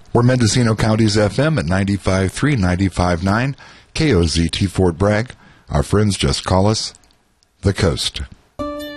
We're Mendocino County's FM at 95.3, 95.9, KOZT Fort Bragg. Our friends just call us The Coast.